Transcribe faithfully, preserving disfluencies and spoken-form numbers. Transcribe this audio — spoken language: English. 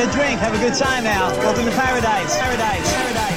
a drink. Have a good time now. Welcome to paradise. Paradise. Paradise.